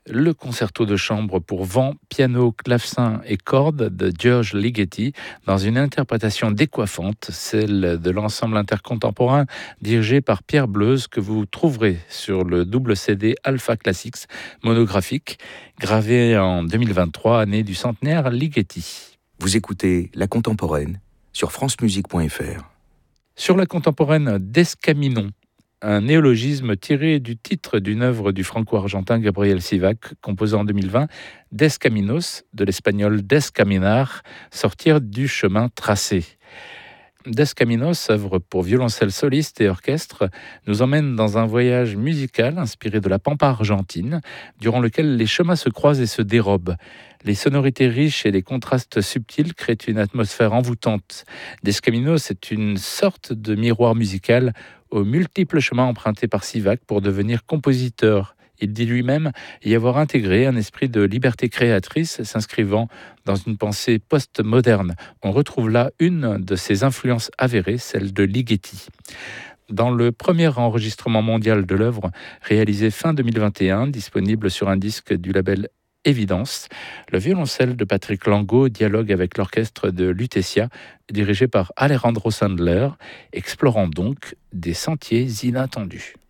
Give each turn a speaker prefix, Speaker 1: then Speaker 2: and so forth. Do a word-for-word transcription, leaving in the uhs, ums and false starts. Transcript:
Speaker 1: le concerto de chambre pour vent, piano, clavecin et cordes de George Ligeti dans une interprétation décoiffante, celle de l'ensemble intercontemporain dirigé par Pierre Bleuze que vous trouverez sur le double C D Alpha Classics monographique gravé en deux mille vingt-trois, année du centenaire Ligeti.
Speaker 2: Vous écoutez La Contemporaine sur francemusique point f r.
Speaker 1: Sur la contemporaine d'Escaminon, un néologisme tiré du titre d'une œuvre du franco-argentin Gabriel Sivac, composé en deux mille vingt, Descaminos, de l'espagnol descaminar, sortir du chemin tracé. Descaminos, œuvre pour violoncelle soliste et orchestre, nous emmène dans un voyage musical inspiré de la pampa argentine, durant lequel les chemins se croisent et se dérobent. Les sonorités riches et les contrastes subtils créent une atmosphère envoûtante. Descaminos est une sorte de miroir musical aux multiples chemins empruntés par Sivac pour devenir compositeur. Il dit lui-même y avoir intégré un esprit de liberté créatrice s'inscrivant dans une pensée post-moderne. On retrouve là une de ses influences avérées, celle de Ligeti. Dans le premier enregistrement mondial de l'œuvre, réalisé fin deux mille vingt et un, disponible sur un disque du label Évidence, le violoncelle de Patrick Lango dialogue avec l'orchestre de Lutetia, dirigé par Alejandro Sandler, explorant donc des sentiers inattendus.